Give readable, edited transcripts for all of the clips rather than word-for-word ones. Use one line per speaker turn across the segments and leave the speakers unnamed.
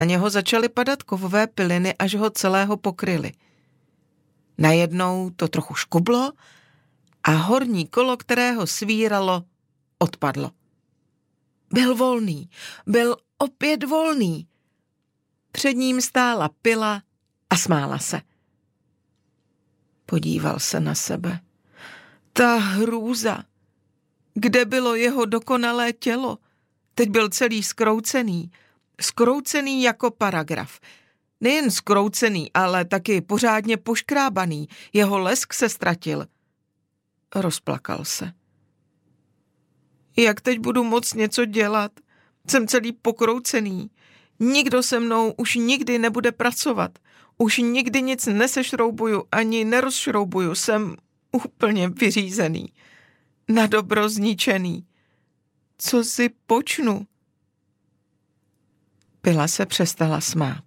Na něho začaly padat kovové piliny, až ho celého pokryly. Najednou to trochu škublo a horní kolo, kterého svíralo, odpadlo. Byl volný, byl opět volný. Před ním stála pila a smála se. Podíval se na sebe. Ta hrůza. Kde bylo jeho dokonalé tělo? Teď byl celý zkroucený. Zkroucený jako paragraf. Nejen zkroucený, ale taky pořádně poškrábaný. Jeho lesk se ztratil. Rozplakal se. Jak teď budu moct něco dělat? Jsem celý pokroucený. Nikdo se mnou už nikdy nebude pracovat. Už nikdy nic nesešroubuju ani nerozšroubuju. Jsem úplně vyřízený. Nadobro zničený. Co si počnu? Pila se přestala smát.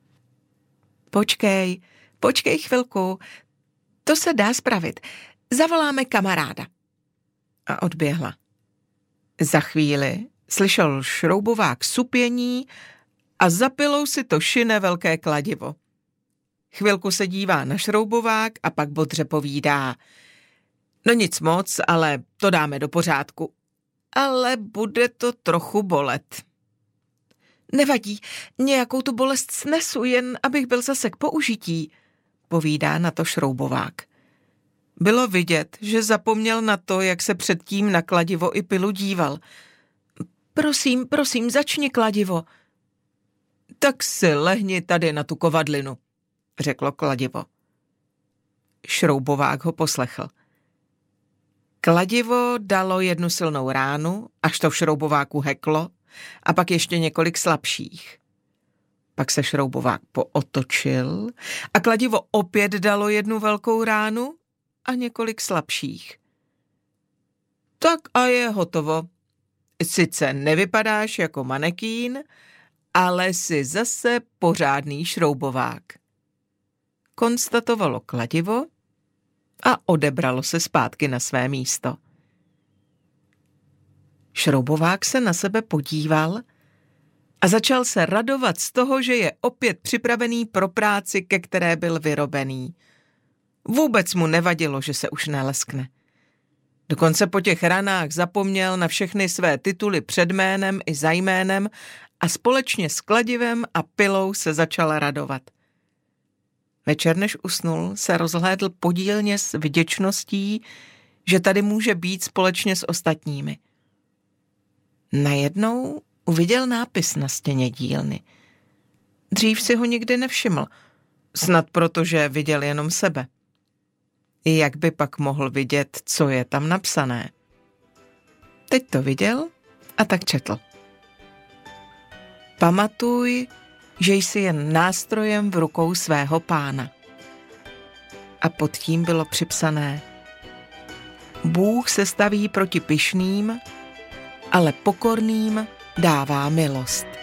Počkej chvilku. To se dá spravit. Zavoláme kamaráda. A odběhla. Za chvíli slyšel šroubovák supění a za pilou si to šine velké kladivo. Chvilku se dívá na šroubovák a pak bodře povídá. No nic moc, ale to dáme do pořádku. Ale bude to trochu bolet. Nevadí, nějakou tu bolest snesu, jen abych byl zase k použití, povídá na to šroubovák. Bylo vidět, že zapomněl na to, jak se předtím na kladivo i pilu díval. Prosím, začni kladivo. Tak si lehni tady na tu kovadlinu, řeklo kladivo. Šroubovák ho poslechl. Kladivo dalo jednu silnou ránu, až to v šroubováku heklo, a pak ještě několik slabších. Pak se šroubovák pootočil a kladivo opět dalo jednu velkou ránu a několik slabších. Tak a je hotovo. Sice nevypadáš jako manekín, ale jsi zase pořádný šroubovák. Konstatovalo kladivo a odebralo se zpátky na své místo. Šroubovák se na sebe podíval a začal se radovat z toho, že je opět připravený pro práci, ke které byl vyrobený. Vůbec mu nevadilo, že se už neleskne. Dokonce po těch ranách zapomněl na všechny své tituly před jménem i za jménem a společně s kladivem a pilou se začal radovat. Večer, než usnul, se rozhlédl podílně s vděčností, že tady může být společně s ostatními. Najednou uviděl nápis na stěně dílny. Dřív si ho nikdy nevšiml, snad protože viděl jenom sebe. Jak by pak mohl vidět, co je tam napsané? Teď to viděl a tak četl. Pamatuj, že jsi jen nástrojem v rukou svého pána. A pod tím bylo připsané: Bůh se staví proti pyšným, ale pokorným dává milost.